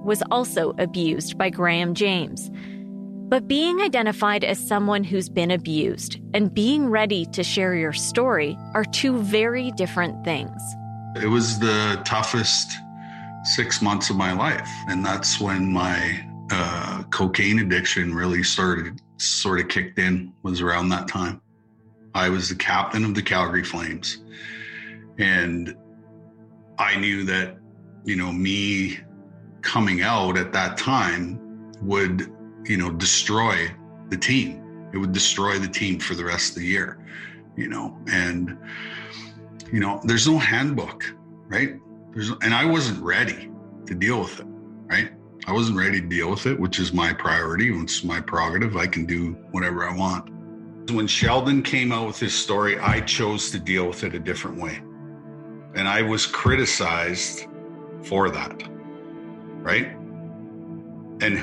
was also abused by Graham James. But being identified as someone who's been abused and being ready to share your story are two very different things. It was the toughest 6 months of my life. And that's when my cocaine addiction really sort of kicked in, was around that time. I was the captain of the Calgary Flames. And I knew that, me coming out at that time would, destroy the team. It would destroy the team for the rest of the year, and, there's no handbook, right? And I wasn't ready to deal with it, right? I wasn't ready to deal with it, which is my priority. It's my prerogative. I can do whatever I want. When Sheldon came out with his story, I chose to deal with it a different way. And I was criticized for that, right? And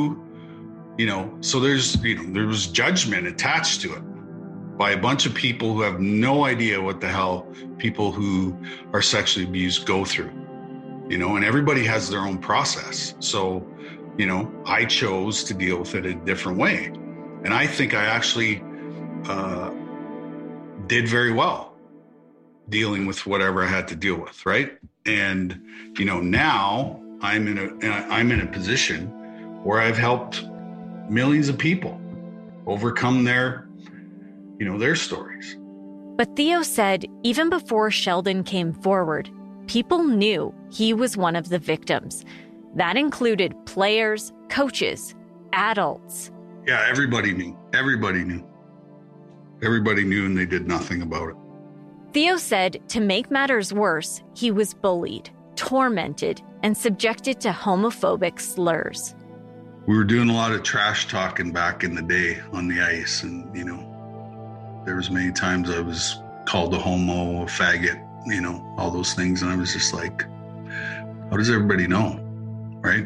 so there was judgment attached to it by a bunch of people who have no idea what the hell people who are sexually abused go through, and everybody has their own process. So, I chose to deal with it a different way. And I think I actually did very well dealing with whatever I had to deal with, right? And, now I'm in a position where I've helped millions of people overcome their stories. But Theo said even before Sheldon came forward, people knew he was one of the victims. That included players, coaches, adults. Yeah, everybody knew. Everybody knew, and they did nothing about it. Theo said to make matters worse, he was bullied, tormented, and subjected to homophobic slurs. We were doing a lot of trash talking back in the day on the ice, and, there was many times I was called a homo, a faggot, all those things. And I was just like, how does everybody know, right?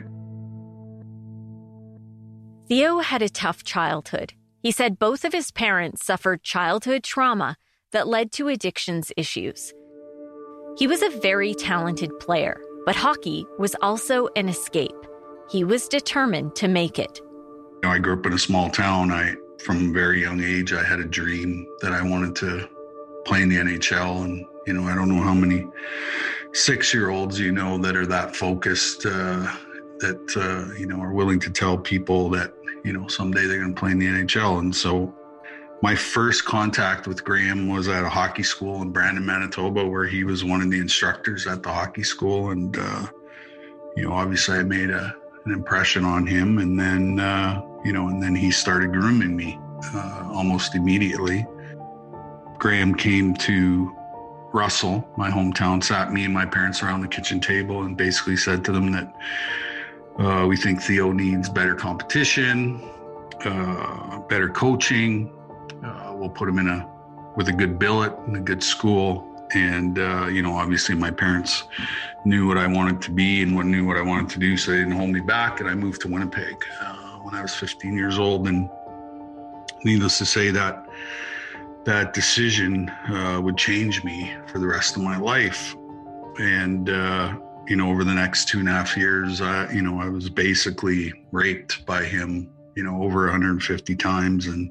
Theo had a tough childhood. He said both of his parents suffered childhood trauma that led to addictions issues. He was a very talented player, but hockey was also an escape. He was determined to make it. I grew up in a small town. From a very young age, I had a dream that I wanted to play in the NHL. And, I don't know how many 6-year-olds, that are that focused, that are willing to tell people that, someday they're going to play in the NHL. And so my first contact with Graham was at a hockey school in Brandon, Manitoba, where he was one of the instructors at the hockey school. And, obviously I made an impression on him. And then, and then he started grooming me almost immediately. Graham came to Russell, my hometown, sat me and my parents around the kitchen table and basically said to them that we think Theo needs better competition, better coaching. We'll put him with a good billet in a good school. And, obviously my parents knew what I wanted to be and knew what I wanted to do, so they didn't hold me back. And I moved to Winnipeg when I was 15 years old. And needless to say, that decision would change me for the rest of my life. And, over the next 2.5 years, I was basically raped by him, over 150 times. And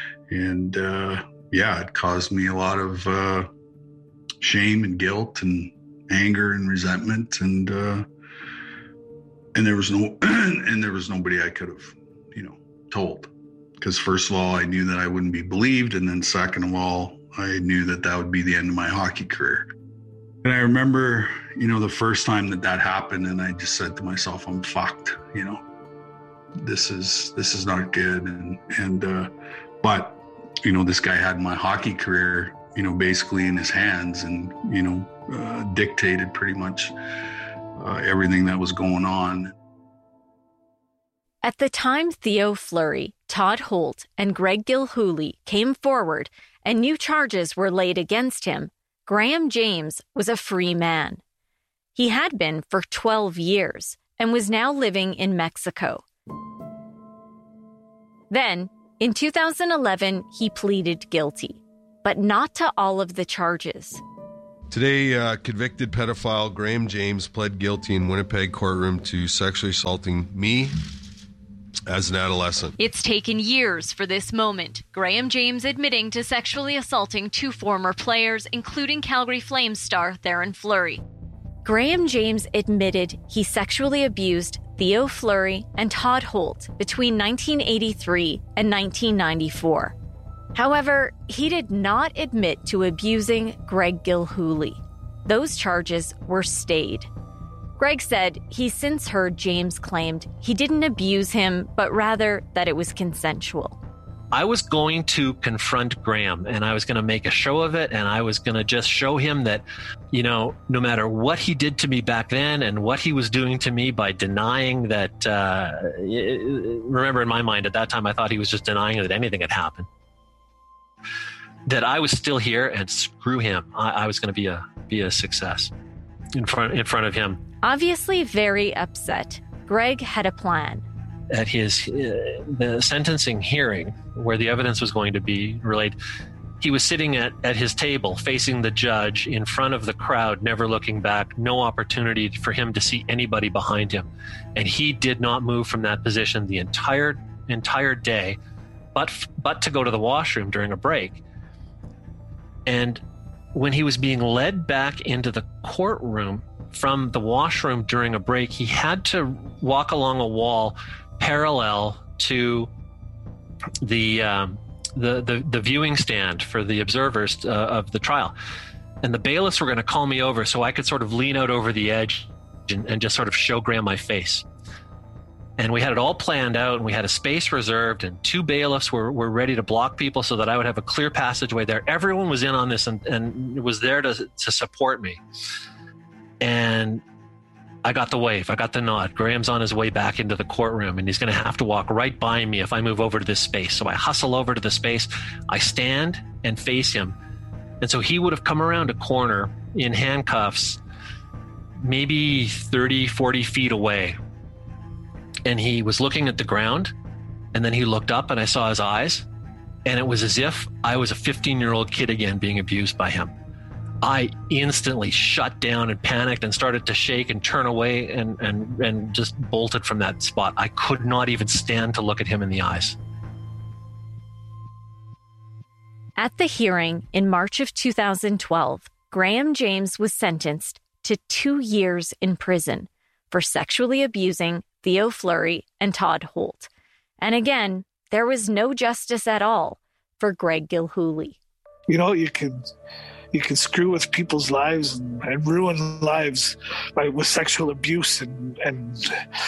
it caused me a lot of shame and guilt and anger and resentment. And there was nobody I could have, told. Because first of all, I knew that I wouldn't be believed. And then second of all, I knew that would be the end of my hockey career. And I remember, the first time that happened, and I just said to myself, I'm fucked, this is not good. But this guy had my hockey career, basically in his hands, and, dictated pretty much everything that was going on. At the time Theo Fleury, Todd Holt, and Greg Gilhooly came forward and new charges were laid against him, Graham James was a free man. He had been for 12 years and was now living in Mexico. Then, in 2011, he pleaded guilty, but not to all of the charges. Today, convicted pedophile Graham James pled guilty in Winnipeg courtroom to sexually assaulting me as an adolescent. It's taken years for this moment. Graham James admitting to sexually assaulting 2 former players, including Calgary Flames star Theoren Fleury. Graham James admitted he sexually abused Theo Fleury and Todd Holt between 1983 and 1994. However, he did not admit to abusing Greg Gilhooly. Those charges were stayed. Greg said he's since heard James claimed he didn't abuse him, but rather that it was consensual. I was going to confront Graham, and I was going to make a show of it, and I was going to just show him that, no matter what he did to me back then and what he was doing to me by denying that, remember in my mind at that time, I thought he was just denying that anything had happened, that I was still here, and screw him. I was going to be a success in front of him. Obviously very upset, Greg had a plan. At the sentencing hearing, where the evidence was going to be relayed, he was sitting at his table, facing the judge, in front of the crowd, never looking back, no opportunity for him to see anybody behind him. And he did not move from that position the entire day, but to go to the washroom during a break. And when he was being led back into the courtroom from the washroom during a break, he had to walk along a wall parallel to the viewing stand for the observers of the trial. And the bailiffs were going to call me over so I could sort of lean out over the edge and just sort of show Graham my face. And we had it all planned out, and we had a space reserved, and 2 bailiffs were ready to block people so that I would have a clear passageway there. Everyone was in on this and was there to support me. And I got the wave. I got the nod. Graham's on his way back into the courtroom, and he's going to have to walk right by me if I move over to this space. So I hustle over to the space. I stand and face him. And so he would have come around a corner in handcuffs, maybe 30, 40 feet away. And he was looking at the ground, and then he looked up, and I saw his eyes, and it was as if I was a 15-year-old kid again being abused by him. I instantly shut down and panicked and started to shake and turn away and just bolted from that spot. I could not even stand to look at him in the eyes. At the hearing in March of 2012, Graham James was sentenced to 2 years in prison for sexually abusing Theo Fleury and Todd Holt. And again, there was no justice at all for Greg Gilhooly. You can screw with people's lives and ruin lives with sexual abuse and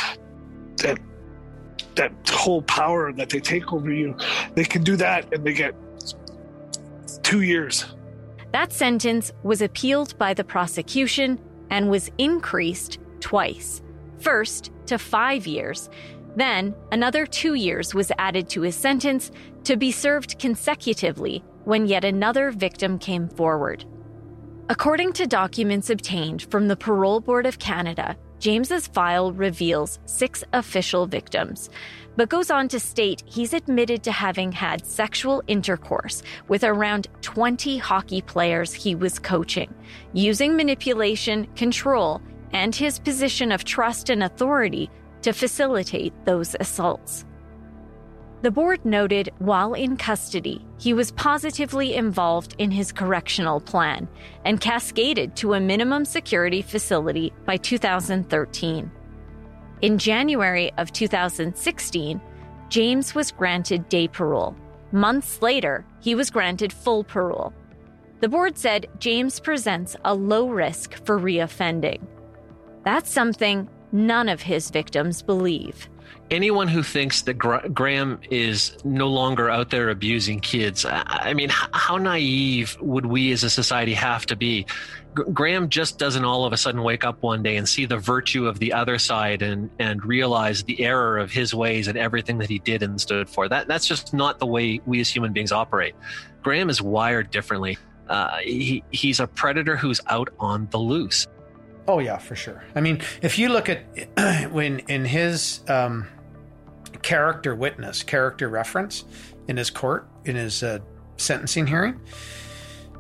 that whole power that they take over you. They can do that, and they get 2 years. That sentence was appealed by the prosecution and was increased twice. First to 5 years. Then another 2 years was added to his sentence to be served consecutively when yet another victim came forward. According to documents obtained from the Parole Board of Canada, James's file reveals 6 official victims, but goes on to state he's admitted to having had sexual intercourse with around 20 hockey players he was coaching, using manipulation, control, and his position of trust and authority to facilitate those assaults. The board noted while in custody, he was positively involved in his correctional plan and cascaded to a minimum security facility by 2013. In January of 2016, James was granted day parole. Months later, he was granted full parole. The board said James presents a low risk for reoffending. That's something none of his victims believe. Anyone who thinks that Graham is no longer out there abusing kids, I mean, how naive would we as a society have to be? Graham just doesn't all of a sudden wake up one day and see the virtue of the other side and realize the error of his ways and everything that he did and stood for. That's just not the way we as human beings operate. Graham is wired differently. He's a predator who's out on the loose. Oh, yeah, for sure. I mean, if you look at when in his character reference in his court, in his sentencing hearing,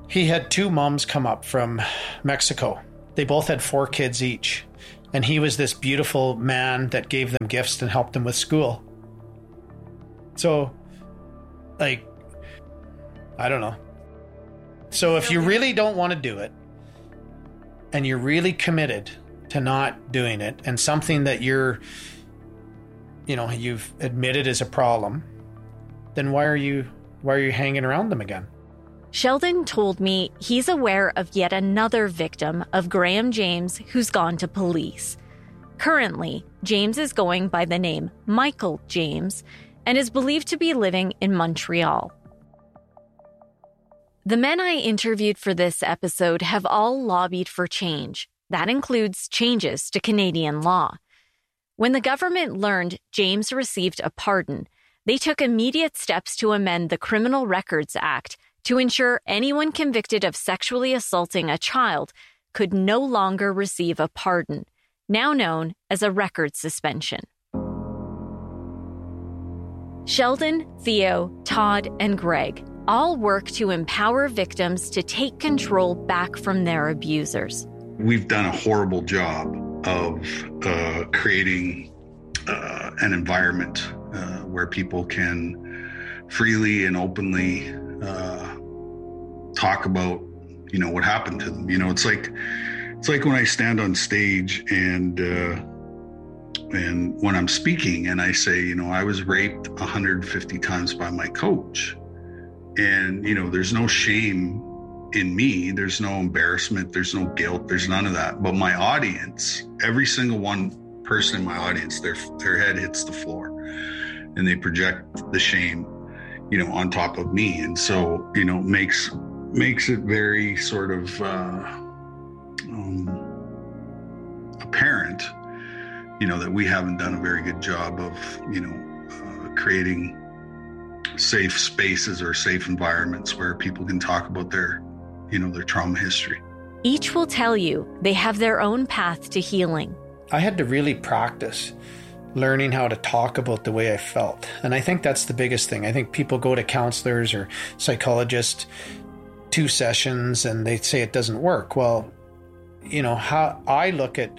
He had 2 moms come up from Mexico. They both had 4 kids each. And he was this beautiful man that gave them gifts and helped them with school. So, like, I don't know. So if you really don't want to do it, and you're really committed to not doing it, and something that you've admitted is a problem, then why are you hanging around them again? Sheldon told me he's aware of yet another victim of Graham James who's gone to police. Currently, James is going by the name Michael James and is believed to be living in Montreal. The men I interviewed for this episode have all lobbied for change. That includes changes to Canadian law. When the government learned James received a pardon, they took immediate steps to amend the Criminal Records Act to ensure anyone convicted of sexually assaulting a child could no longer receive a pardon, now known as a record suspension. Sheldon, Theo, Todd, and Greg all work to empower victims to take control back from their abusers. We've done a horrible job of creating an environment where people can freely and openly talk about, what happened to them. It's like when I stand on stage and when I'm speaking and I say, I was raped 150 times by my coach. And, there's no shame in me. There's no embarrassment. There's no guilt. There's none of that. But my audience, every single one person in my audience, their head hits the floor and they project the shame, on top of me. And so, makes it very sort of apparent, that we haven't done a very good job of, creating safe spaces or safe environments where people can talk about their trauma history. Each will tell you they have their own path to healing. I had to really practice learning how to talk about the way I felt. And I think that's the biggest thing. I think people go to counselors or psychologists 2 sessions and they say it doesn't work. Well, how I look at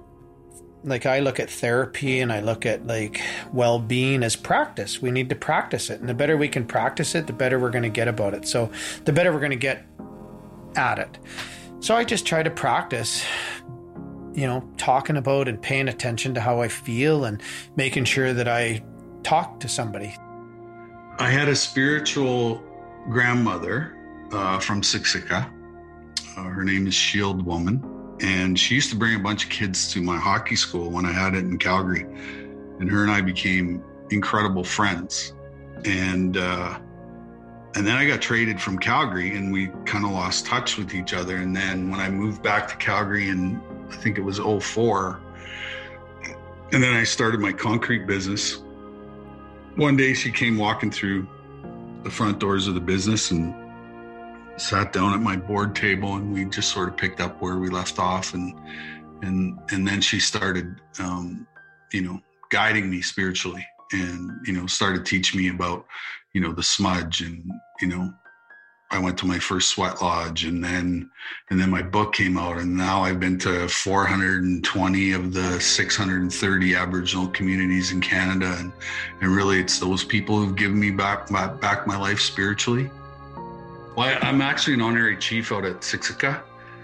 therapy and I look at well-being as practice. We need to practice it. And the better we can practice it, the better we're going to get about it. So the better we're going to get at it. So I just try to practice, talking about and paying attention to how I feel and making sure that I talk to somebody. I had a spiritual grandmother from Siksika. Her name is Shield Woman. And she used to bring a bunch of kids to my hockey school when I had it in Calgary. And her and I became incredible friends. And then I got traded from Calgary and we kind of lost touch with each other. And then when I moved back to Calgary in, I think it was 2004, and then I started my concrete business. One day she came walking through the front doors of the business and sat down at my board table, and we just sort of picked up where we left off, and then she started guiding me spiritually, and started teaching me about the smudge, and I went to my first sweat lodge, and then my book came out, and now I've been to 420 of the 630 Aboriginal communities in Canada, and really it's those people who've given me back my life spiritually. Well, I'm actually an honorary chief out at Siksika,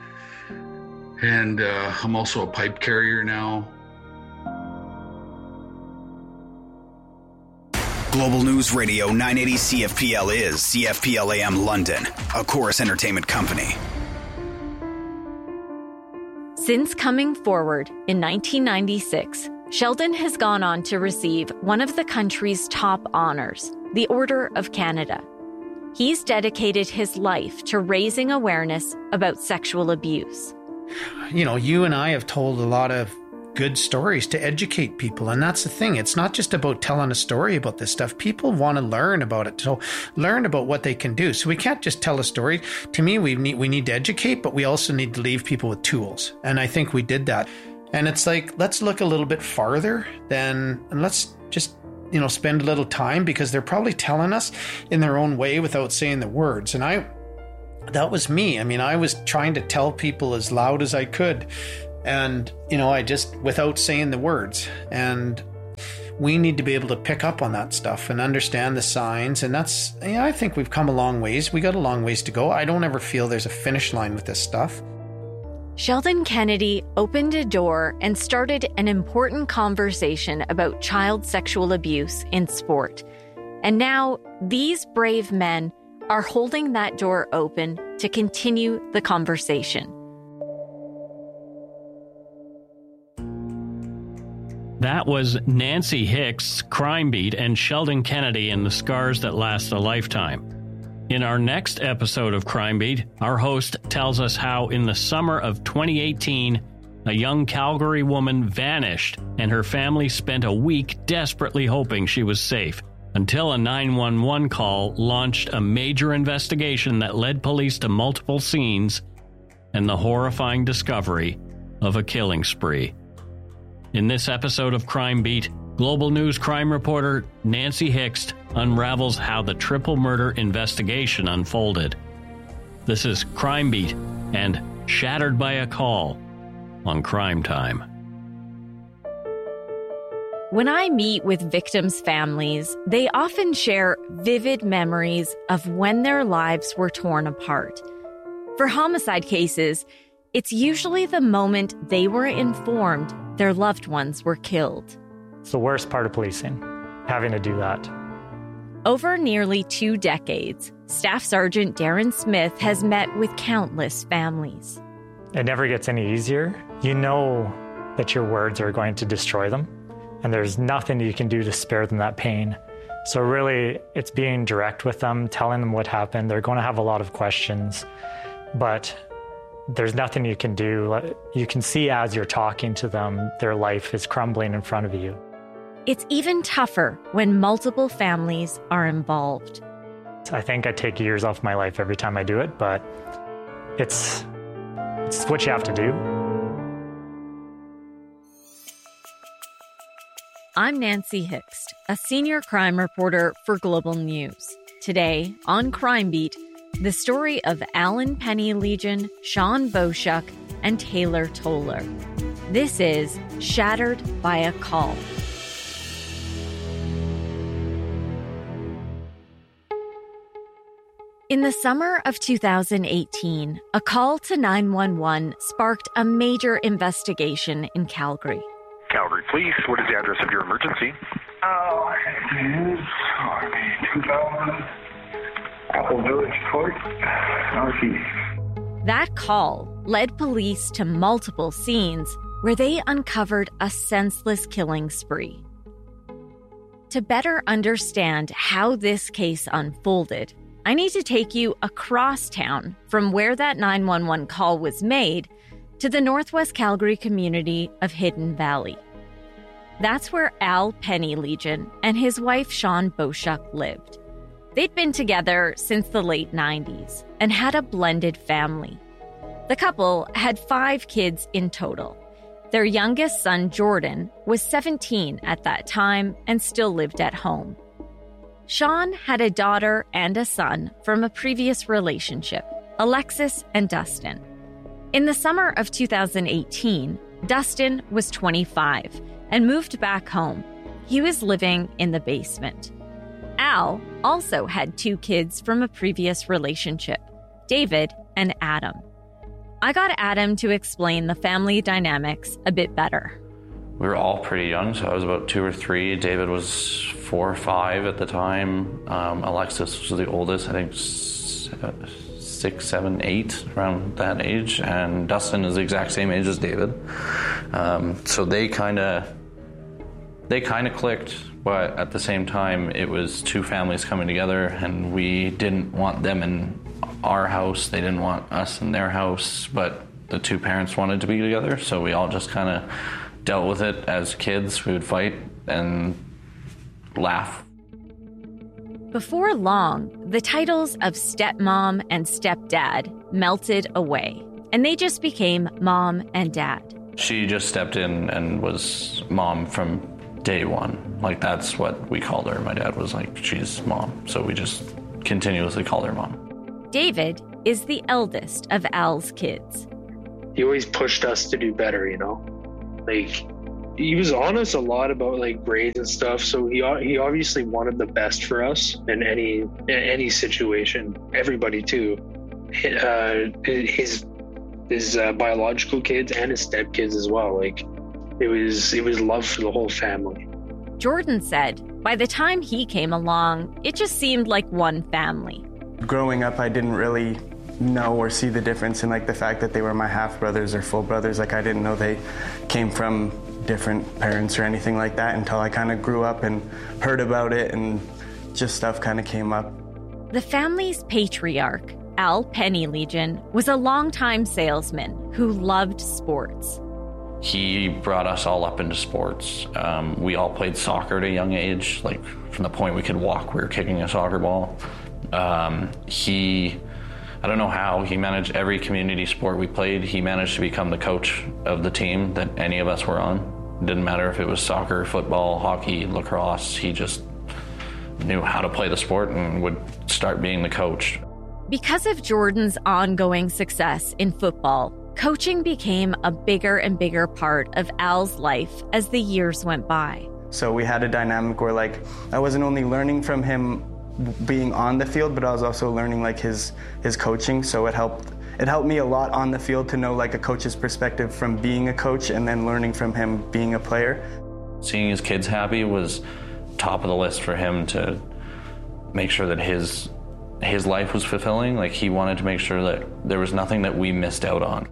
and I'm also a pipe carrier now. Global News Radio 980 CFPL is CFPL AM London, a Chorus Entertainment company. Since coming forward in 1996, Sheldon has gone on to receive one of the country's top honors, the Order of Canada. He's dedicated his life to raising awareness about sexual abuse. You and I have told a lot of good stories to educate people, and that's the thing. It's not just about telling a story about this stuff. People want to learn about it, so learn about what they can do. So we can't just tell a story. To me, we need to educate, but we also need to leave people with tools, and I think we did that. And it's let's look a little bit farther and let's just spend a little time, because they're probably telling us in their own way without saying the words. And that was me. I mean, I was trying to tell people as loud as I could. And, I just, without saying the words. And we need to be able to pick up on that stuff and understand the signs. And that's, I think we've come a long ways. We got a long ways to go. I don't ever feel there's a finish line with this stuff. Sheldon Kennedy opened a door and started an important conversation about child sexual abuse in sport. And now these brave men are holding that door open to continue the conversation. That was Nancy Hicks, Crime Beat, and Sheldon Kennedy in The Scars That Last a Lifetime. In our next episode of Crime Beat, our host tells us how in the summer of 2018, a young Calgary woman vanished and her family spent a week desperately hoping she was safe, until a 911 call launched a major investigation that led police to multiple scenes and the horrifying discovery of a killing spree. In this episode of Crime Beat, Global News crime reporter Nancy Hicks unravels how the triple murder investigation unfolded. This is Crime Beat and Shattered by a Call on Crime Time. When I meet with victims' families, they often share vivid memories of when their lives were torn apart. For homicide cases, it's usually the moment they were informed their loved ones were killed. It's the worst part of policing, having to do that. Over nearly 2 decades, Staff Sergeant Darren Smith has met with countless families. It never gets any easier. You know that your words are going to destroy them, and there's nothing you can do to spare them that pain. So really, it's being direct with them, telling them what happened. They're going to have a lot of questions, but there's nothing you can do. You can see as you're talking to them, their life is crumbling in front of you. It's even tougher when multiple families are involved. I think I take years off my life every time I do it, but it's what you have to do. I'm Nancy Hicks, a senior crime reporter for Global News. Today, on Crime Beat, the story of Alan Penny Legion, Sean Boshuk, and Taylor Toller. This is Shattered by a Call. In the summer of 2018, a call to 911 sparked a major investigation in Calgary. Calgary Police, what is the address of your emergency? It is 2000 Apple Village Court, Northeast. That call led police to multiple scenes where they uncovered a senseless killing spree. To better understand how this case unfolded, I need to take you across town from where that 911 call was made to the Northwest Calgary community of Hidden Valley. That's where Al Penny Legion and his wife Sean Boshuk lived. They'd been together since the late 90s and had a blended family. The couple had 5 kids in total. Their youngest son, Jordan, was 17 at that time and still lived at home. Sean had a daughter and a son from a previous relationship, Alexis and Dustin. In the summer of 2018, Dustin was 25 and moved back home. He was living in the basement. Al also had 2 kids from a previous relationship, David and Adam. I got Adam to explain the family dynamics a bit better. We were all pretty young, so I was about 2 or 3. David was 4 or 5 at the time. Alexis was the oldest, I think 6, 7, 8, around that age. And Dustin is the exact same age as David. So they kind of clicked, but at the same time, it was 2 families coming together, and we didn't want them in our house. They didn't want us in their house, but the 2 parents wanted to be together, so we all just kind of dealt with it as kids. We would fight and laugh. Before long, the titles of stepmom and stepdad melted away, and they just became mom and dad. She just stepped in and was mom from day one. Like, that's what we called her. My dad was like, she's mom. So we just continuously called her mom. David is the eldest of Al's kids. He always pushed us to do better, you know? Like, he was honest a lot about like grades and stuff, so he obviously wanted the best for us in any situation. Everybody too, his biological kids and his stepkids as well. Like, it was love for the whole family. Jordan said by the time he came along, it just seemed like one family. Growing up, I didn't really know or see the difference in like the fact that they were my half brothers or full brothers. Like, I didn't know they came from different parents or anything like that until I kind of grew up and heard about it, and just stuff kind of came up. The family's patriarch, Al Penny-Legion, was a longtime salesman who loved sports. He brought us all up into sports. We all played soccer at a young age. Like, from the point we could walk, we were kicking a soccer ball. I don't know how, he managed every community sport we played. He managed to become the coach of the team that any of us were on. It didn't matter if it was soccer, football, hockey, lacrosse. He just knew how to play the sport and would start being the coach. Because of Jordan's ongoing success in football, coaching became a bigger and bigger part of Al's life as the years went by. So we had a dynamic where like I wasn't only learning from him being on the field, but I was also learning like his coaching. So it helped me a lot on the field to know like a coach's perspective from being a coach, and then learning from him being a player. Seeing his kids happy was top of the list for him, to make sure that his life was fulfilling. Like, he wanted to make sure that there was nothing that we missed out on.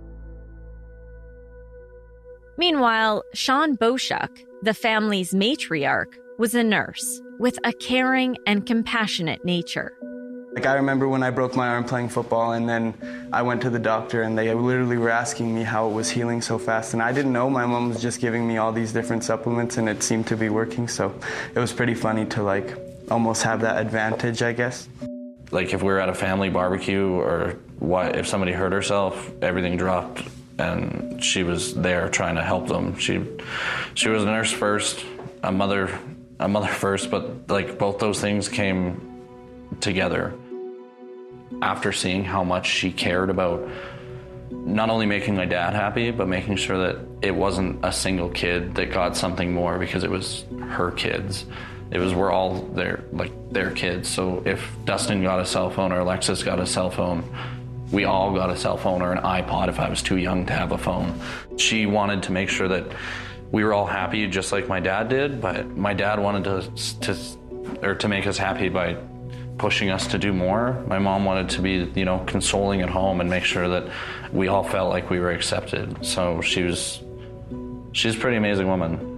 Meanwhile, Sean Boshuk, the family's matriarch, was a nurse with a caring and compassionate nature. Like, I remember when I broke my arm playing football, and then I went to the doctor, and they literally were asking me how it was healing so fast, and I didn't know. My mom was just giving me all these different supplements, and it seemed to be working, so it was pretty funny to like almost have that advantage, I guess. Like, if we were at a family barbecue, or if somebody hurt herself, everything dropped, and she was there trying to help them. She was a nurse first, a mother first, but like both those things came together. After seeing how much she cared about not only making my dad happy, but making sure that it wasn't a single kid that got something more, because it was her kids. We're all their kids. So if Dustin got a cell phone or Alexis got a cell phone, we all got a cell phone or an iPod if I was too young to have a phone. She wanted to make sure that we were all happy just like my dad did, but my dad wanted to make us happy by pushing us to do more. My mom wanted to be, consoling at home and make sure that we all felt like we were accepted. So she's a pretty amazing woman.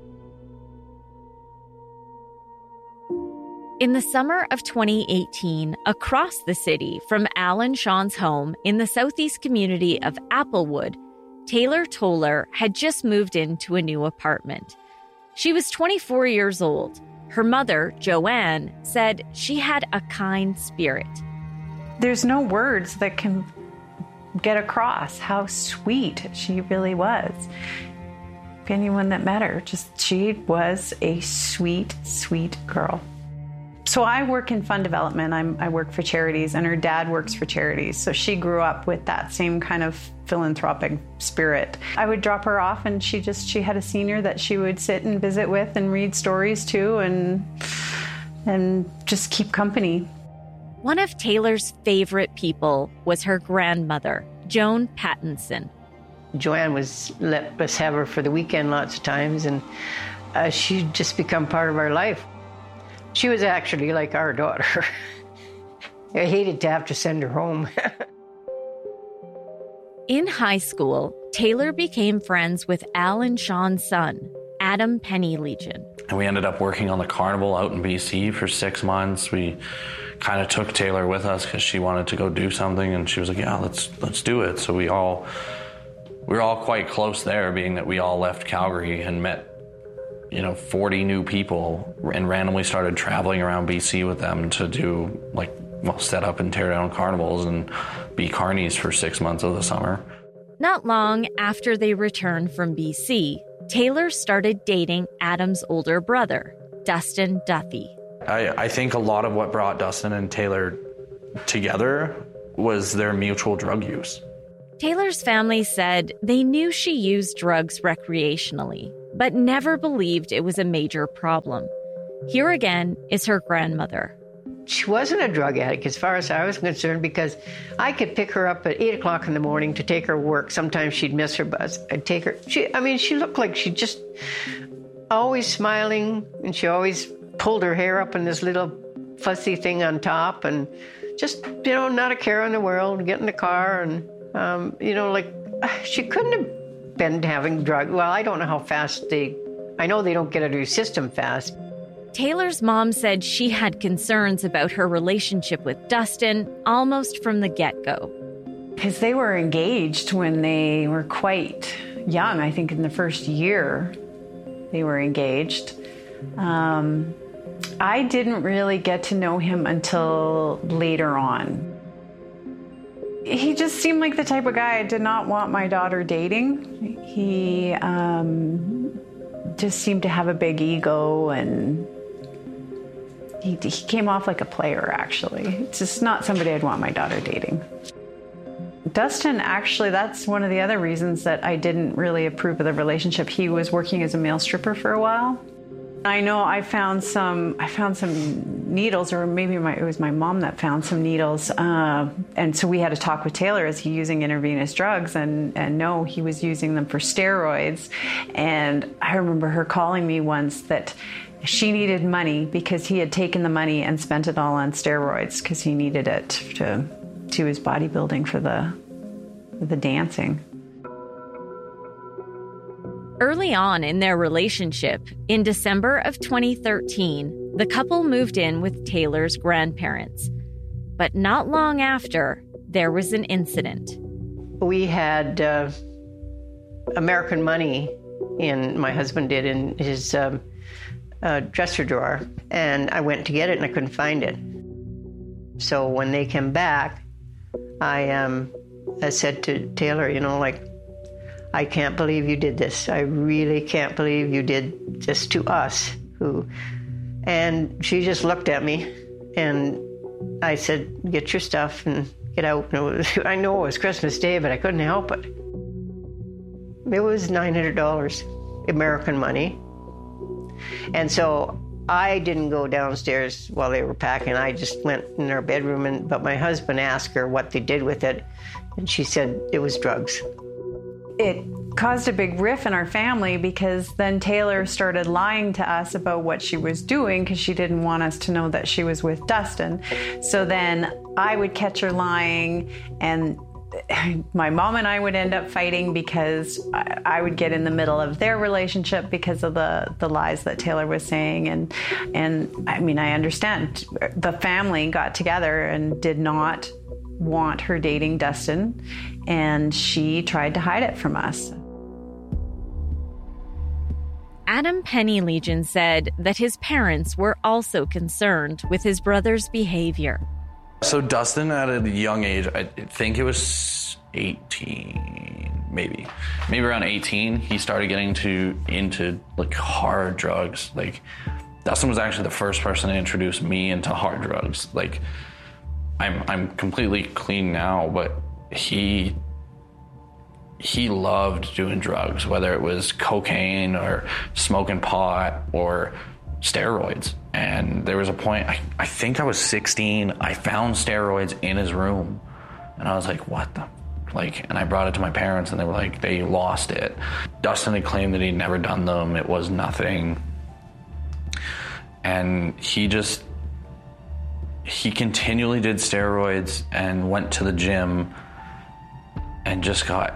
In the summer of 2018, across the city from Al and Sean's home in the southeast community of Applewood, Taylor Toller had just moved into a new apartment. She was 24 years old. Her mother, Joanne, said she had a kind spirit. There's no words that can get across how sweet she really was. Anyone that met her, she was a sweet, sweet girl. So I work in fund development. I work for charities, and her dad works for charities. So she grew up with that same kind of philanthropic spirit. I would drop her off, and she had a senior that she would sit and visit with and read stories to, and just keep company. One of Taylor's favorite people was her grandmother, Joan Pattinson. Joanne let us have her for the weekend lots of times, and she'd just become part of our life. She was actually like our daughter. I hated to have to send her home. In high school, Taylor became friends with Al and Sean's son, Adam Penny-Legion. And we ended up working on the carnival out in BC for 6 months. We kind of took Taylor with us because she wanted to go do something, and she was like, yeah, let's do it. So we were all quite close there, being that we all left Calgary and met 40 new people, and randomly started traveling around BC with them to do set up and tear down carnivals and be carnies for 6 months of the summer. Not long after they returned from BC, Taylor started dating Adam's older brother, Dustin Duthie. I think a lot of what brought Dustin and Taylor together was their mutual drug use. Taylor's family said they knew she used drugs recreationally, but never believed it was a major problem. Here again is her grandmother. She wasn't a drug addict as far as I was concerned, because I could pick her up at 8 o'clock in the morning to take her to work. Sometimes she'd miss her bus. I'd take her. She looked like she just always smiling, and she always pulled her hair up in this little fussy thing on top, and just, not a care in the world, get in the car, and, she couldn't have been having drugs. Well, I don't know how fast I know they don't get out of your system fast. Taylor's mom said she had concerns about her relationship with Dustin almost from the get-go. Because they were engaged when they were quite young. I think in the first year they were engaged. I didn't really get to know him until later on. He just seemed like the type of guy I did not want my daughter dating. He just seemed to have a big ego, and he came off like a player, actually. It's just not somebody I'd want my daughter dating. Dustin, actually, that's one of the other reasons that I didn't really approve of the relationship. He was working as a male stripper for a while. I know I found some needles, or maybe it was my mom that found some needles. And so we had to talk with Taylor, is he using intravenous drugs? And no, he was using them for steroids. And I remember her calling me once that she needed money because he had taken the money and spent it all on steroids because he needed it to his bodybuilding for the dancing. Early on in their relationship, in December of 2013, the couple moved in with Taylor's grandparents. But not long after, there was an incident. We had American money my husband did in his dresser drawer, and I went to get it and I couldn't find it. So when they came back, I said to Taylor, I can't believe you did this. I really can't believe you did this to us. And she just looked at me, and I said, get your stuff and get out. And I know it was Christmas Day, but I couldn't help it. It was $900 American money. And so I didn't go downstairs while they were packing. I just went in their bedroom, but my husband asked her what they did with it, and she said it was drugs. It caused a big rift in our family because then Taylor started lying to us about what she was doing because she didn't want us to know that she was with Dustin. So then I would catch her lying, and my mom and I would end up fighting because I would get in the middle of their relationship because of the lies that Taylor was saying. And I mean, I understand the family got together and did not want her dating Dustin, and she tried to hide it from us. Adam Penny-Legion said that his parents were also concerned with his brother's behavior. So Dustin, at a young age, I think it was 18, maybe around 18, he started getting into like hard drugs. Like, Dustin was actually the first person to introduce me into hard drugs. Like, I'm completely clean now, but he loved doing drugs, whether it was cocaine or smoking pot or steroids. And there was a point, I think I was 16, I found steroids in his room, and I was like, what the, and I brought it to my parents, and they were like, they lost it. Dustin had claimed that he'd never done them, it was nothing. And he continually did steroids and went to the gym and just got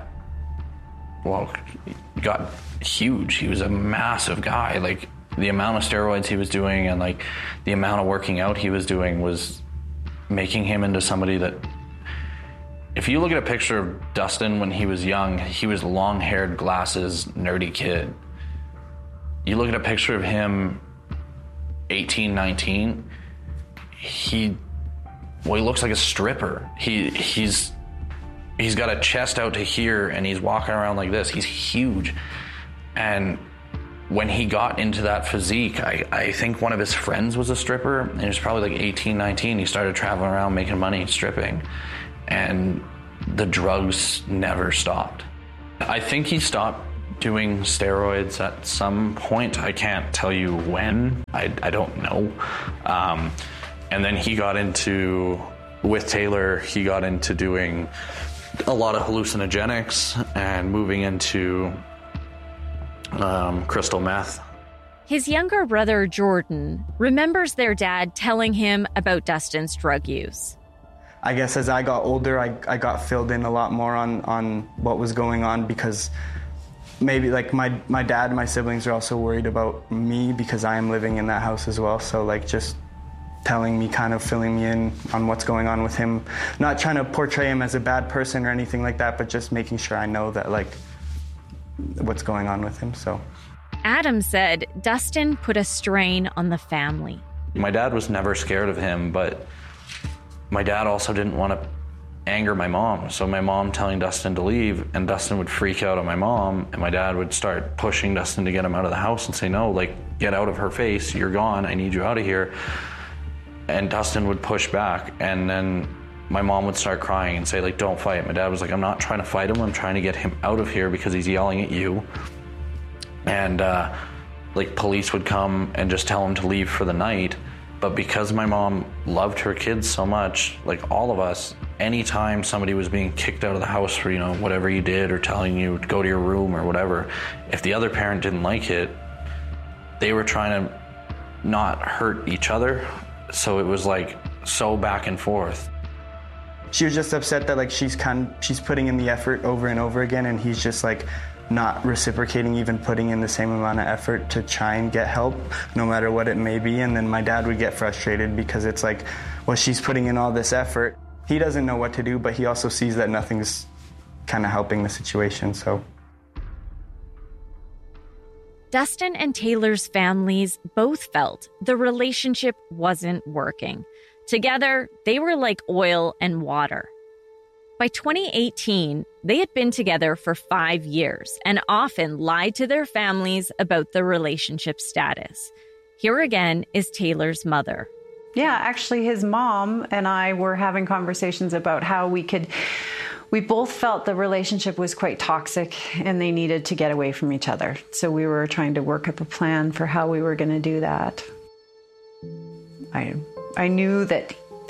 huge. He was a massive guy. Like, the amount of steroids he was doing and like the amount of working out he was doing was making him into somebody that, if you look at a picture of Dustin when he was young, he was long-haired, glasses, nerdy kid. You look at a picture of him 18, 19, he looks like a stripper. He's got a chest out to here, and he's walking around like this. He's huge. And when he got into that physique, I think one of his friends was a stripper, and he was probably like 18, 19. He started traveling around making money stripping. and the drugs never stopped. I think he stopped doing steroids at some point. I can't tell you when. I don't know. And then he got into, with Taylor, he got into doing a lot of hallucinogenics and moving into crystal meth. His younger brother, Jordan, remembers their dad telling him about Dustin's drug use. I guess as I got older, I got filled in a lot more on what was going on, because maybe like my dad and my siblings are also worried about me because I am living in that house as well. So like just telling me, kind of filling me in on what's going on with him. Not trying to portray him as a bad person or anything like that, but just making sure I know that like what's going on with him. So Adam said Dustin put a strain on the family. My dad was never scared of him, but my dad also didn't want to anger my mom. So my mom telling Dustin to leave, and Dustin would freak out on my mom, and my dad would start pushing Dustin to get him out of the house and say, no, like, get out of her face, you're gone, I need you out of here. And Dustin would push back, and then my mom would start crying and say, like, don't fight. My dad was like, I'm not trying to fight him, I'm trying to get him out of here because he's yelling at you. And like police would come and just tell him to leave for the night. But because my mom loved her kids so much, like all of us, anytime somebody was being kicked out of the house for, you know, whatever you did or telling you to go to your room or whatever, if the other parent didn't like it, they were trying to not hurt each other. So it was like so back and forth. She was just upset that like she's putting in the effort over and over again, and he's just like not reciprocating, even putting in the same amount of effort to try and get help, no matter what it may be. And then my dad would get frustrated because it's like, well, she's putting in all this effort. He doesn't know what to do, but he also sees that nothing's kind of helping the situation, so. Dustin and Taylor's families both felt the relationship wasn't working. Together, they were like oil and water. By 2018, they had been together for 5 years and often lied to their families about the relationship status. Here again is Taylor's mother. Yeah, actually, his mom and I were having conversations about how we both felt the relationship was quite toxic and they needed to get away from each other. So we were trying to work up a plan for how we were going to do that. I knew that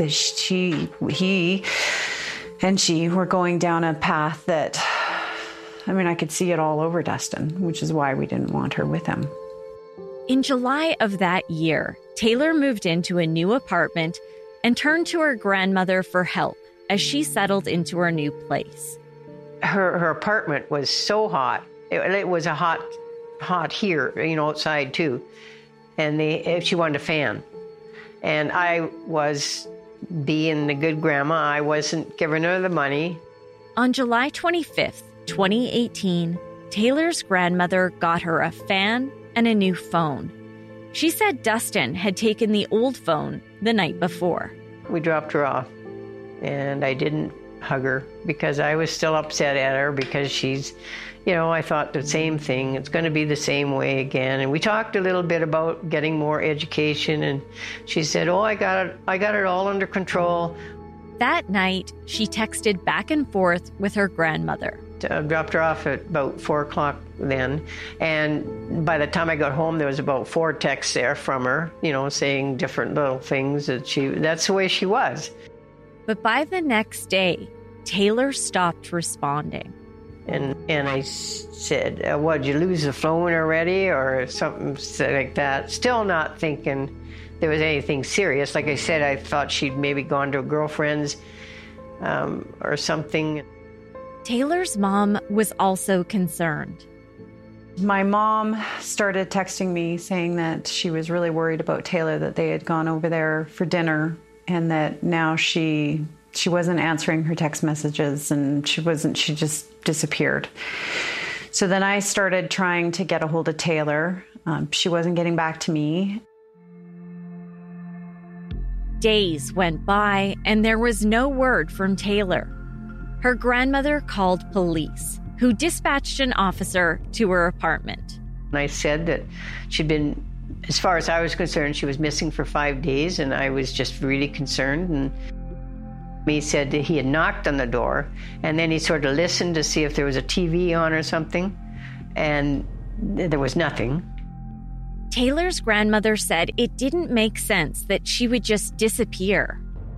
he and she were going down a path that, I could see it all over Dustin, which is why we didn't want her with him. In July of that year, Taylor moved into a new apartment and turned to her grandmother for help as she settled into her new place. Her apartment was so hot. It was a hot here, outside too. And she wanted a fan. And I was being the good grandma. I wasn't giving her the money. On July 25th, 2018, Taylor's grandmother got her a fan and a new phone. She said Dustin had taken the old phone the night before. We dropped her off, and I didn't hug her because I was still upset at her because she's, I thought the same thing. It's going to be the same way again. And we talked a little bit about getting more education, and she said, oh, I got it all under control. That night, she texted back and forth with her grandmother. I dropped her off at about 4 o'clock then. And by the time I got home, there was about 4 texts there from her, saying different little things that's the way she was. But by the next day, Taylor stopped responding. And I said, did you lose the phone already? Or something like that. Still not thinking there was anything serious. Like I said, I thought she'd maybe gone to a girlfriend's or something. Taylor's mom was also concerned. My mom started texting me saying that she was really worried about Taylor, that they had gone over there for dinner, and that now she wasn't answering her text messages, and she just disappeared. So then I started trying to get a hold of Taylor. She wasn't getting back to me. Days went by and there was no word from Taylor. Her grandmother called police, who dispatched an officer to her apartment. I said that she'd been, as far as I was concerned, she was missing for 5 days, and I was just really concerned. And He said that he had knocked on the door, and then he sort of listened to see if there was a TV on or something, and there was nothing. Taylor's grandmother said it didn't make sense that she would just disappear.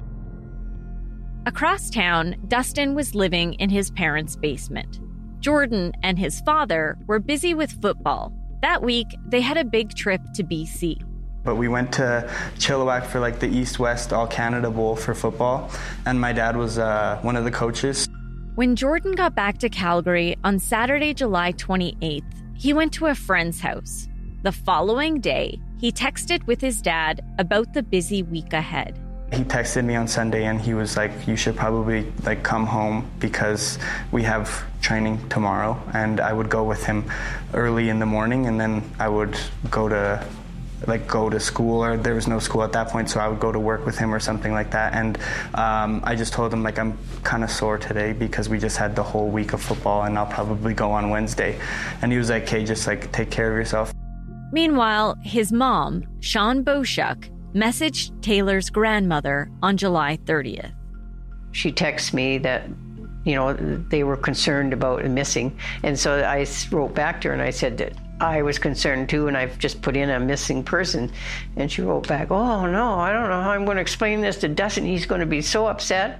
Across town, Dustin was living in his parents' basement. Jordan and his father were busy with football. That week, they had a big trip to BC. But we went to Chilliwack for like the East-West All-Canada Bowl for football, and my dad was one of the coaches. When Jordan got back to Calgary on Saturday, July 28th, he went to a friend's house. The following day, he texted with his dad about the busy week ahead. He texted me on Sunday and he was like, you should probably like come home because we have training tomorrow. And I would go with him early in the morning, and then I would go to school, or there was no school at that point, so I would go to work with him or something like that. And I just told him, like, I'm kind of sore today because we just had the whole week of football and I'll probably go on Wednesday. And he was like, okay, just like take care of yourself. Meanwhile, his mom, Sean Boshuk, messaged Taylor's grandmother on July 30th. She texted me that, they were concerned about missing. And so I wrote back to her and I said that I was concerned too, and I've just put in a missing person. And she wrote back, oh no, I don't know how I'm going to explain this to Dustin. He's going to be so upset.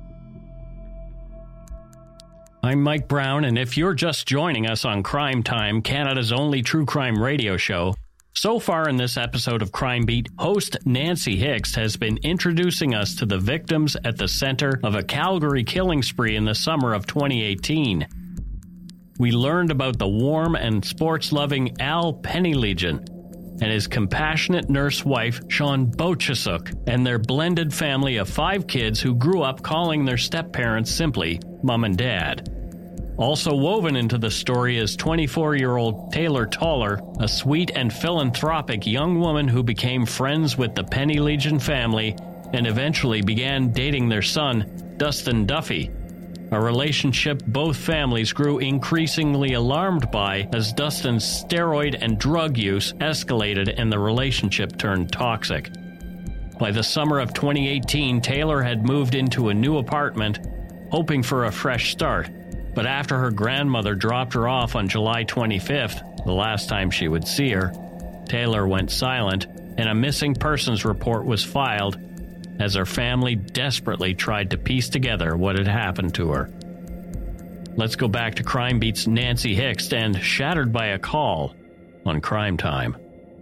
I'm Mike Brown, and if you're just joining us on Crime Time, Canada's only true crime radio show, so far in this episode of Crime Beat, host Nancy Hicks has been introducing us to the victims at the center of a Calgary killing spree in the summer of 2018. We learned about the warm and sports-loving Al Pennylegion and his compassionate nurse wife, Sean Bochesuk, and their blended family of 5 kids who grew up calling their step-parents simply Mom and Dad. Also woven into the story is 24-year-old Taylor Toller, a sweet and philanthropic young woman who became friends with the Pennylegion family and eventually began dating their son, Dustin Duffy, a relationship both families grew increasingly alarmed by as Dustin's steroid and drug use escalated and the relationship turned toxic. By the summer of 2018, Taylor had moved into a new apartment, hoping for a fresh start. But after her grandmother dropped her off on July 25th, the last time she would see her, Taylor went silent, and a missing persons report was filed as her family desperately tried to piece together what had happened to her. Let's go back to Crime Beat's Nancy Hicks and Shattered by a Call on Crime Time.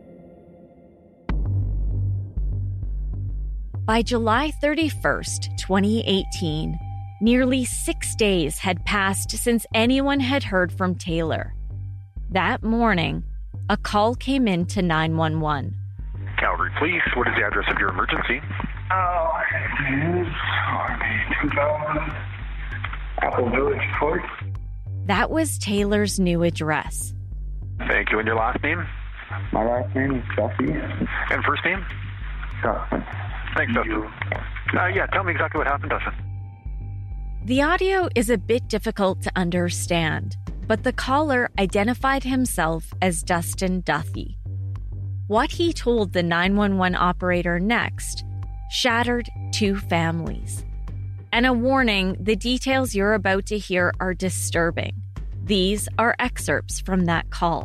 By July 31st, 2018, nearly 6 days had passed since anyone had heard from Taylor. That morning, a call came in to 911. Calgary Police, what is the address of your emergency? It is 2000 Apple Village Court. That was Taylor's new address. Thank you. And your last name? My last name is Duffy. And first name? Dustin. Thanks, Dustin. Tell me exactly what happened, Dustin. The audio is a bit difficult to understand, but the caller identified himself as Dustin Duffy. What he told the 911 operator next shattered 2 families. And a warning, the details you're about to hear are disturbing. These are excerpts from that call.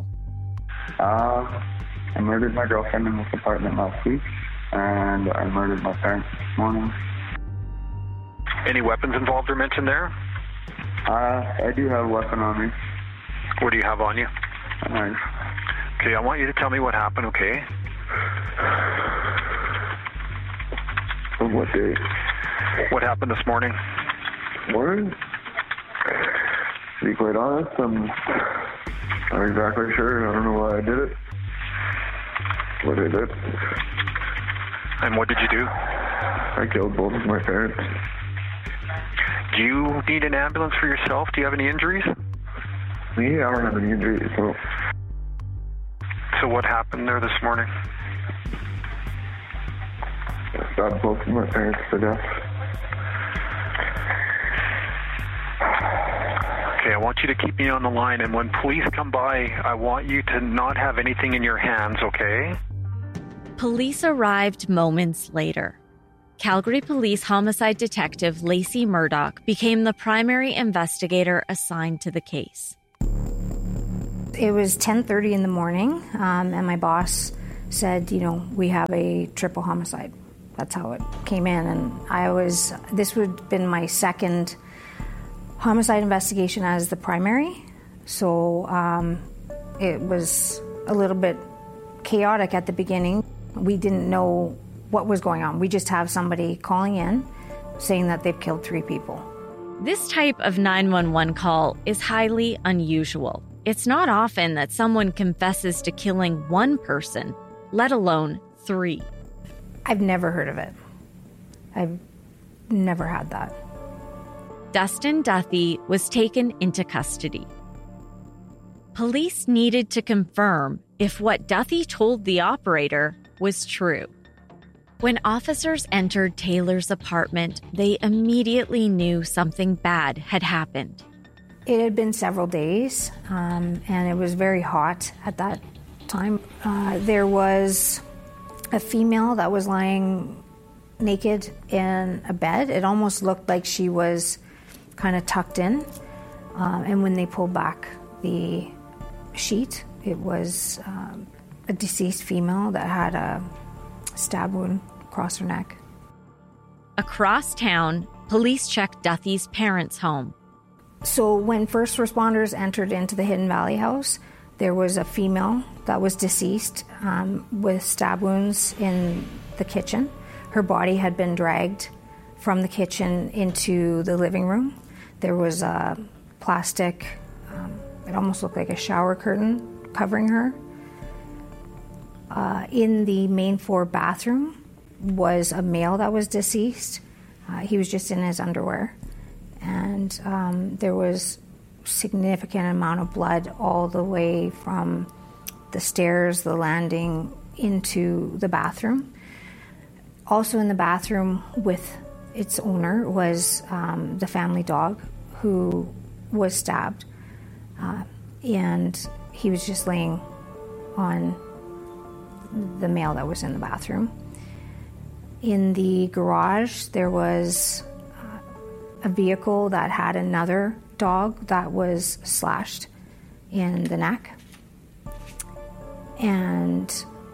I murdered my girlfriend in this apartment last week, and I murdered my parents this morning. Any weapons involved or mentioned there? I do have a weapon on me. What do you have on you? A knife. Okay, I want you to tell me what happened, okay? On what day? What happened this morning? Morning? To be quite honest, I'm not exactly sure. I don't know why I did it. What I did. And what did you do? I killed both of my parents. Do you need an ambulance for yourself? Do you have any injuries? Me? I don't have any injuries, so. So what happened there this morning? I stabbed both of my parents to death. Okay, I want you to keep me on the line, and when police come by, I want you to not have anything in your hands, okay? Police arrived moments later. Calgary Police homicide detective Lacey Murdoch became the primary investigator assigned to the case. It was 10:30 in the morning, and my boss said, we have a triple homicide. That's how it came in. And this would have been my second homicide investigation as the primary. So it was a little bit chaotic at the beginning. We didn't know what was going on. We just have somebody calling in saying that they've killed 3 people. This type of 911 call is highly unusual. It's not often that someone confesses to killing 1 person, let alone 3. I've never heard of it. I've never had that. Dustin Duthie was taken into custody. Police needed to confirm if what Duthie told the operator was true. When officers entered Taylor's apartment, they immediately knew something bad had happened. It had been several days, and it was very hot at that time. There was a female that was lying naked in a bed. It almost looked like she was kind of tucked in. And when they pulled back the sheet, it was a deceased female that had a stab wound across her neck. Across town, police checked Duthie's parents' home. So when first responders entered into the Hidden Valley house, there was a female that was deceased with stab wounds in the kitchen. Her body had been dragged from the kitchen into the living room. There was a plastic, it almost looked like a shower curtain covering her. In the main floor bathroom was a male that was deceased. He was just in his underwear. And there was significant amount of blood all the way from the stairs, the landing, into the bathroom. Also in the bathroom with its owner was the family dog who was stabbed. And he was just laying on the male that was in the bathroom. In the garage, there was a vehicle that had another dog that was slashed in the neck. And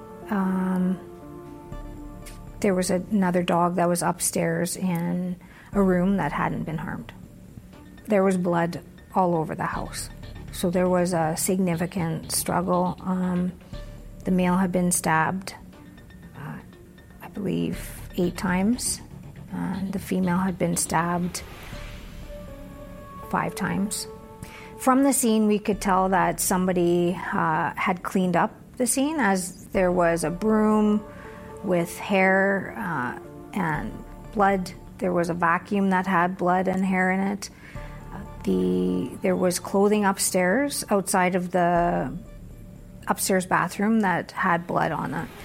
there was another dog that was upstairs in a room that hadn't been harmed. There was blood all over the house. So there was a significant struggle. The male had been stabbed, I believe, 8 times. The female had been stabbed 5 times. From the scene, we could tell that somebody had cleaned up the scene, as there was a broom with hair and blood. There was a vacuum that had blood and hair in it. There was clothing upstairs, outside of the upstairs bathroom, that had blood on it.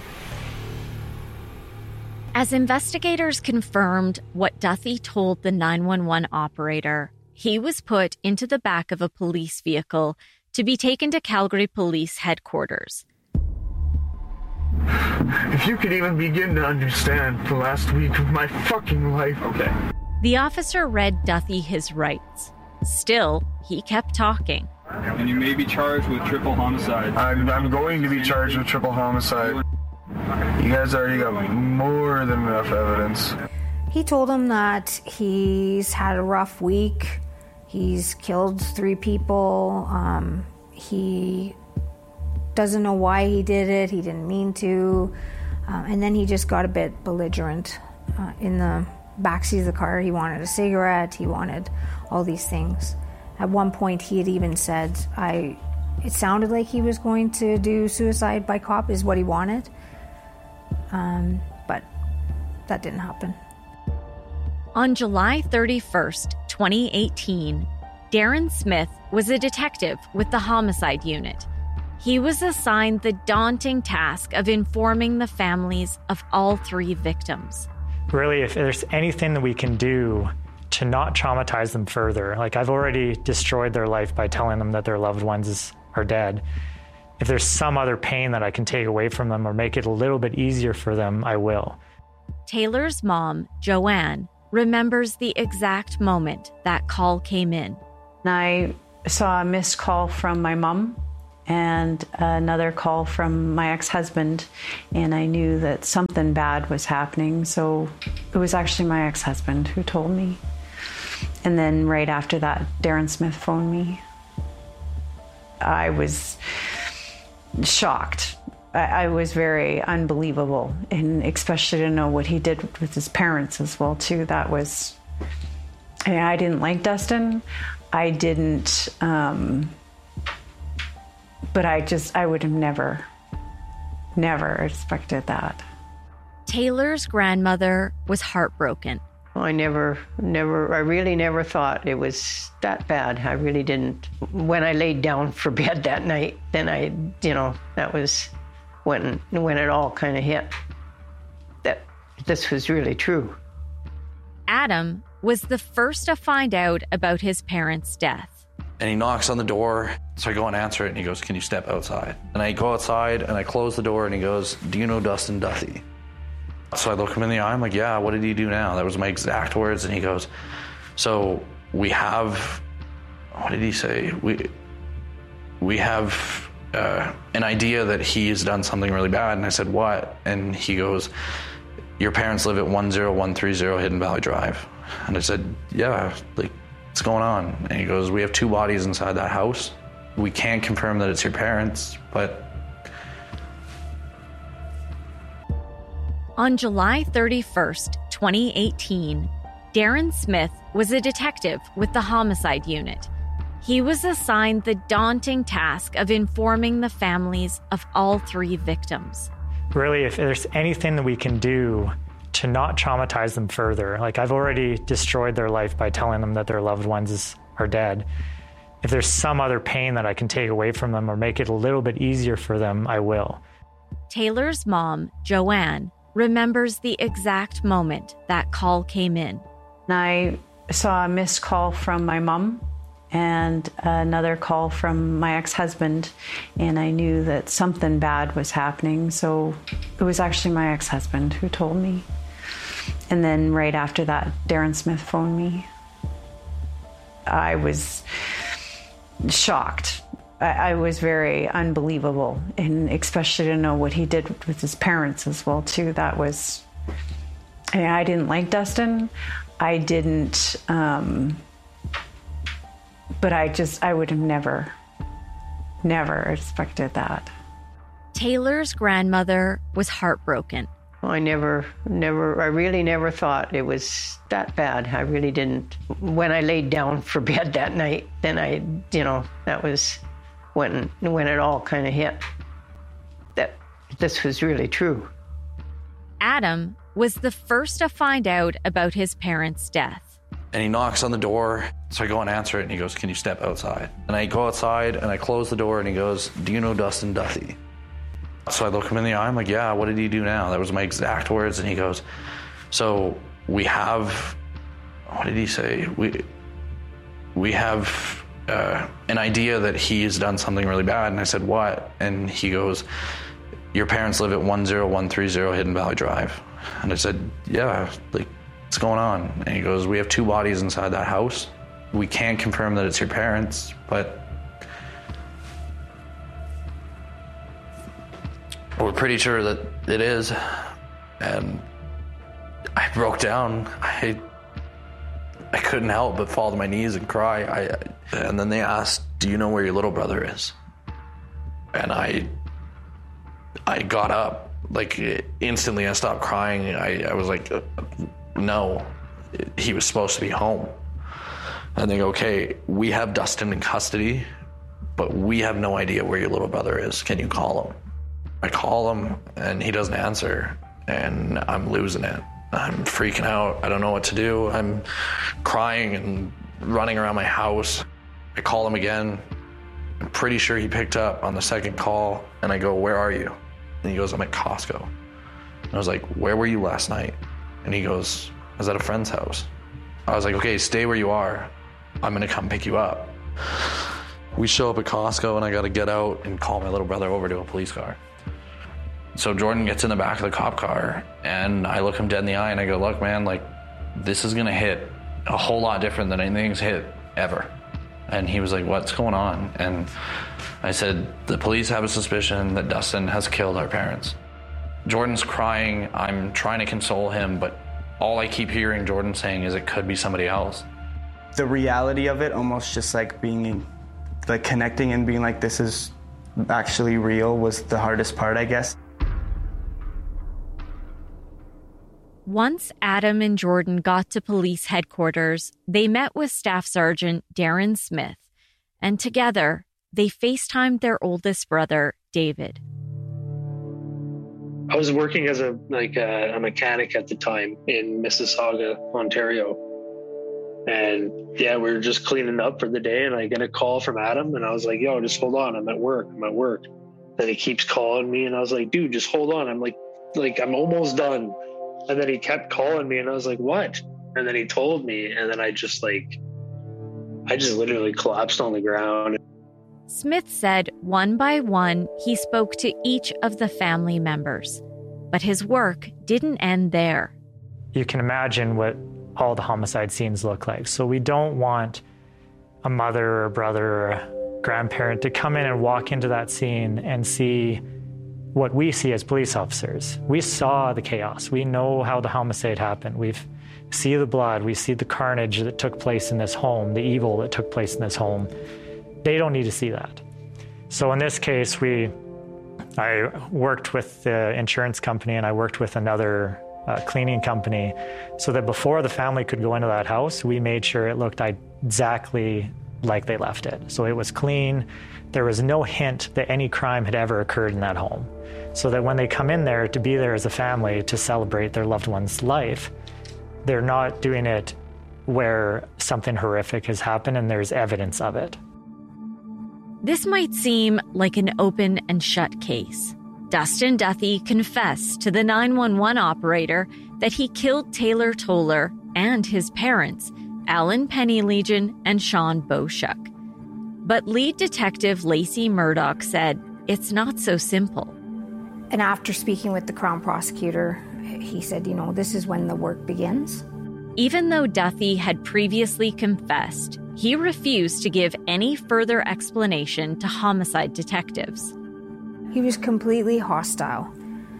As investigators confirmed what Duthie told the 911 operator, he was put into the back of a police vehicle to be taken to Calgary Police Headquarters. If you could even begin to understand the last week of my fucking life. Okay. The officer read Duthie his rights. Still, he kept talking. And you may be charged with triple homicide. I'm going to be charged with triple homicide. You guys already got more than enough evidence. He told him that he's had a rough week. He's killed 3 people. He doesn't know why he did it. He didn't mean to. And then he just got a bit belligerent in the backseat of the car. He wanted a cigarette. He wanted all these things. At one point, he had even said, it sounded like he was going to do suicide by cop is what he wanted. But that didn't happen. On July 31st, 2018, Darren Smith was a detective with the homicide unit. He was assigned the daunting task of informing the families of all 3 victims. Really, if there's anything that we can do to not traumatize them further, like I've already destroyed their life by telling them that their loved ones are dead. If there's some other pain that I can take away from them or make it a little bit easier for them, I will. Taylor's mom, Joanne, remembers the exact moment that call came in. I saw a missed call from my mom and another call from my ex-husband, and I knew that something bad was happening. So it was actually my ex-husband who told me. And then right after that, Darren Smith phoned me. I was shocked. I was very unbelievable, and especially to know what he did with his parents as well too. That was, I didn't like Dustin. I didn't, but I would have never expected that. Taylor's grandmother was heartbroken. I really never thought it was that bad. I really didn't. When I laid down for bed that night, then that was when it all kind of hit, that this was really true. Adam was the first to find out about his parents' death. And he knocks on the door, so I go and answer it, and he goes, "Can you step outside?" And I go outside, and I close the door, and he goes, "Do you know Dustin Duthie?" So I look him in the eye, I'm like, "Yeah, what did he do now?" That was my exact words, and he goes, "So we have," what did he say? We have an idea that he has done something really bad. And I said, "What?" And he goes, "Your parents live at 10130 Hidden Valley Drive." And I said, "Yeah, like, what's going on?" And he goes, "We have 2 bodies inside that house. We can't confirm that it's your parents, but..." On July 31st, 2018, Darren Smith was a detective with the homicide unit. He was assigned the daunting task of informing the families of all 3 victims. Really, if there's anything that we can do to not traumatize them further, like I've already destroyed their life by telling them that their loved ones are dead. If there's some other pain that I can take away from them or make it a little bit easier for them, I will. Taylor's mom, Joanne, remembers the exact moment that call came in. I saw a missed call from my mom and another call from my ex-husband, and I knew that something bad was happening. So it was actually my ex-husband who told me. And then right after that, Darren Smith phoned me. I was shocked. I was very unbelievable, and especially to know what he did with his parents as well too. That was, I didn't like Dustin. I didn't, but I would have never expected that. Taylor's grandmother was heartbroken. I really never thought it was that bad. I really didn't. When I laid down for bed that night, then that was when it all kind of hit, that this was really true. Adam was the first to find out about his parents' death. And he knocks on the door, so I go and answer it, and he goes, "Can you step outside?" And I go outside, and I close the door, and he goes, "Do you know Dustin Duthie?" So I look him in the eye, I'm like, "Yeah, what did he do now?" That was my exact words, and he goes, "So we have," what did he say? We have an idea that he has done something really bad. And I said, "What?" And he goes, "Your parents live at 10130 Hidden Valley Drive." And I said, "Yeah, like, what's going on?" And he goes, "We have 2 bodies inside that house. We can't confirm that it's your parents, but we're pretty sure that it is." And I broke down. I couldn't help but fall to my knees and cry. And then they asked, "Do you know where your little brother is?" And I got up, like, instantly. I stopped crying. I was like, "No, he was supposed to be home." And they go, "Okay, we have Dustin in custody, but we have no idea where your little brother is. Can you call him?" I call him, and he doesn't answer, and I'm losing it. I'm freaking out. I don't know what to do. I'm crying and running around my house. I call him again. I'm pretty sure he picked up on the second call, and I go, "Where are you?" And he goes, "I'm at Costco." And I was like, "Where were you last night?" And he goes, "I was at a friend's house." I was like, "Okay, stay where you are. I'm gonna come pick you up." We show up at Costco, and I gotta get out and call my little brother over to a police car. So Jordan gets in the back of the cop car, and I look him dead in the eye and I go, look, man, like, this is gonna hit a whole lot different than anything's hit ever. And he was like, what's going on? And I said, the police have a suspicion that Dustin has killed our parents. Jordan's crying. I'm trying to console him, but all I keep hearing Jordan saying is it could be somebody else. The reality of it, almost just like being, like connecting and being like, this is actually real, was the hardest part, I guess. Once Adam and Jordan got to police headquarters, they met with Staff Sergeant Darren Smith, and together they FaceTimed their oldest brother, David. I was working as a mechanic at the time in Mississauga, Ontario. And yeah, we were just cleaning up for the day, and I get a call from Adam, and I was like, yo, just hold on, I'm at work. Then he keeps calling me, and I was like, dude, just hold on. I'm like I'm almost done. And then he kept calling me, and I was like, what? And then he told me, and then I just literally collapsed on the ground. Smith said one by one, he spoke to each of the family members. But his work didn't end there. You can imagine what all the homicide scenes look like. So we don't want a mother or a brother or a grandparent to come in and walk into that scene and see what we see as police officers. We saw the chaos. We know how the homicide happened. We see the blood. We see the carnage that took place in this home, the evil that took place in this home. They don't need to see that. So in this case, I worked with the insurance company, and I worked with another cleaning company, so that before the family could go into that house, we made sure it looked exactly like they left it. So it was clean. There was no hint that any crime had ever occurred in that home. So that when they come in there to be there as a family to celebrate their loved one's life, they're not doing it where something horrific has happened and there's evidence of it. This might seem like an open and shut case. Dustin Duthie confessed to the 911 operator that he killed Taylor Toller and his parents, Alan Penny-Legion and Sean Boschuk. But lead detective Lacey Murdoch said it's not so simple. And after speaking with the Crown prosecutor, he said, this is when the work begins. Even though Duthie had previously confessed, he refused to give any further explanation to homicide detectives. He was completely hostile.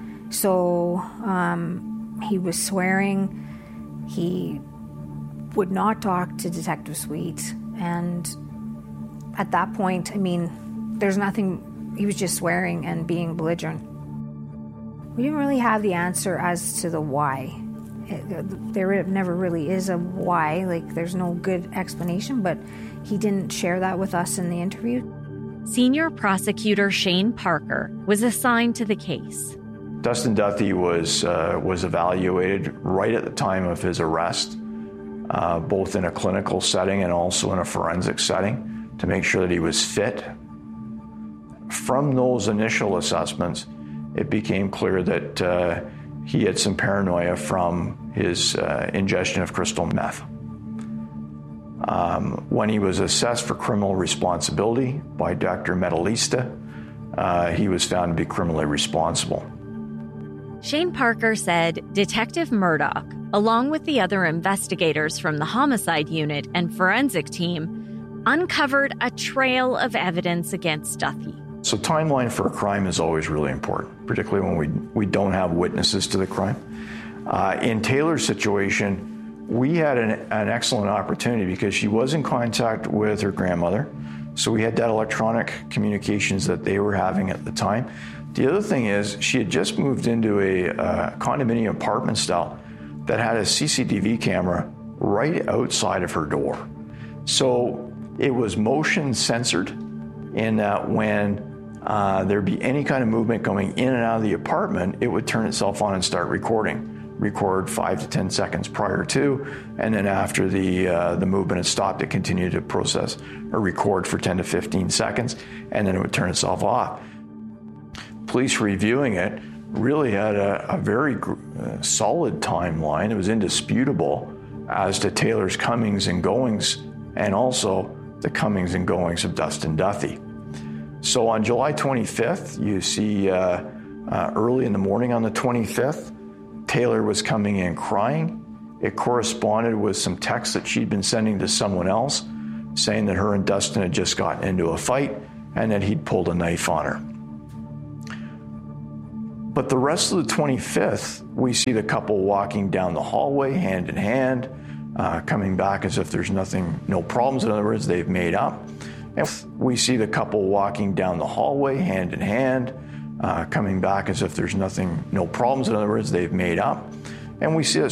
So he was swearing. He would not talk to Detective Sweet. And at that point, there's nothing. He was just swearing and being belligerent. We didn't really have the answer as to the why. There never really is a why. There's no good explanation, but he didn't share that with us in the interview. Senior prosecutor Shane Parker was assigned to the case. Dustin Duthie was evaluated right at the time of his arrest, both in a clinical setting and also in a forensic setting, to make sure that he was fit. From those initial assessments, it became clear that he had some paranoia from his ingestion of crystal meth. When he was assessed for criminal responsibility by Dr. Metalista, he was found to be criminally responsible. Shane Parker said Detective Murdoch, along with the other investigators from the homicide unit and forensic team, uncovered a trail of evidence against Duthie. So timeline for a crime is always really important, particularly when we don't have witnesses to the crime. In Taylor's situation, we had an excellent opportunity because she was in contact with her grandmother. So we had that electronic communications that they were having at the time. The other thing is she had just moved into a condominium apartment style that had a CCTV camera right outside of her door. So it was motion censored in that when there'd be any kind of movement going in and out of the apartment, it would turn itself on and start recording. Record 5 to 10 seconds prior to, and then after the movement had stopped, it continued to process or record for 10 to 15 seconds, and then it would turn itself off. Police reviewing it really had a very solid timeline. It was indisputable as to Taylor's comings and goings, and also the comings and goings of Dustin Duthie. So on July 25th, you see early in the morning on the 25th. Taylor was coming in crying. It corresponded with some texts that she'd been sending to someone else, saying that her and Dustin had just gotten into a fight and that he'd pulled a knife on her. But the rest of the 25th, we see the couple walking down the hallway hand in hand, coming back as if there's no problems. In other words, they've made up. And we see the couple walking down the hallway hand in hand, coming back as if there's no problems. In other words, they've made up. And we see that